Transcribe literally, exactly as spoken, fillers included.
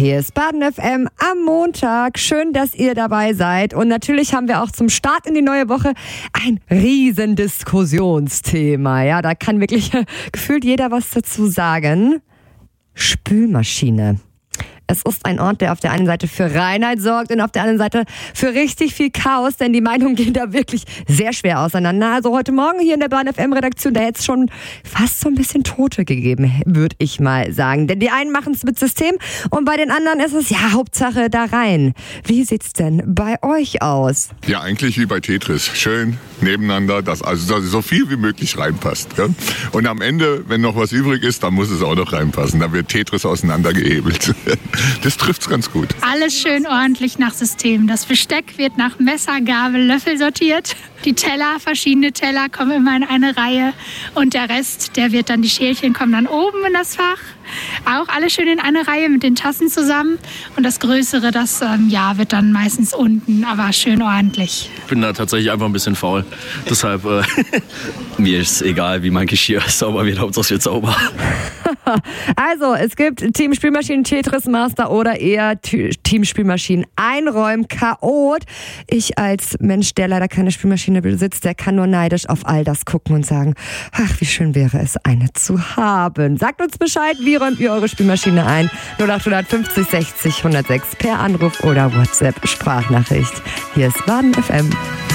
Hier ist Baden F M am Montag. Schön, dass ihr dabei seid. Und natürlich haben wir auch zum Start in die neue Woche ein riesen Diskussionsthema. Ja, da kann wirklich gefühlt jeder was dazu sagen. Spülmaschine. Es ist ein Ort, der auf der einen Seite für Reinheit sorgt und auf der anderen Seite für richtig viel Chaos, denn die Meinungen gehen da wirklich sehr schwer auseinander. Also heute Morgen hier in der Bahn F M-Redaktion, da hätte es schon fast so ein bisschen Tote gegeben, würde ich mal sagen. Denn die einen machen es mit System und bei den anderen ist es, ja, Hauptsache da rein. Wie sieht's denn bei euch aus? Ja, eigentlich wie bei Tetris. Schön nebeneinander, dass also dass so viel wie möglich reinpasst. Gell? Und am Ende, wenn noch was übrig ist, dann muss es auch noch reinpassen. Dann wird Tetris auseinandergehebelt. Das trifft's ganz gut. Alles schön ordentlich nach System. Das Besteck wird nach Messer, Gabel, Löffel sortiert. Die Teller, verschiedene Teller kommen immer in eine Reihe. Und der Rest, der wird dann, die Schälchen kommen dann oben in das Fach. Auch alles schön in eine Reihe mit den Tassen zusammen. Und das Größere, das ähm, ja, wird dann meistens unten, aber schön ordentlich. Ich bin da tatsächlich einfach ein bisschen faul. Deshalb, äh, mir ist egal, wie mein Geschirr sauber wird. Hauptsache es wird sauber. Also, es gibt Team Spülmaschinen Tetris Master oder eher Team Spülmaschinen Einräumen Chaot. Ich als Mensch, der leider keine Spülmaschine besitzt, der kann nur neidisch auf all das gucken und sagen, ach, wie schön wäre es, eine zu haben. Sagt uns Bescheid, wie räumt ihr eure Spülmaschine ein? null acht fünfzig sechzig hundertsechs per Anruf oder WhatsApp Sprachnachricht. Hier ist Baden F M.